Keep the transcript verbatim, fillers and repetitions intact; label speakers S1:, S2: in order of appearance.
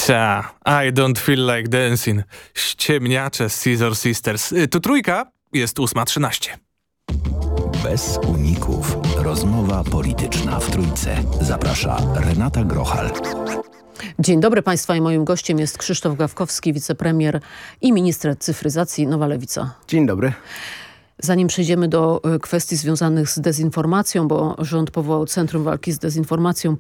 S1: Ta, I don't feel like dancing. Ściemniacze z Scissor Sisters. Y, Tu trójka, jest ósma trzynaście.
S2: Bez uników. Rozmowa polityczna w Trójce. Zaprasza Renata Grochal.
S3: Dzień dobry Państwa i moim gościem jest Krzysztof Gawkowski, wicepremier i minister cyfryzacji, Nowa Lewica.
S4: Dzień dobry.
S3: Zanim przejdziemy do kwestii związanych z dezinformacją, bo rząd powołał Centrum Walki z Dezinformacją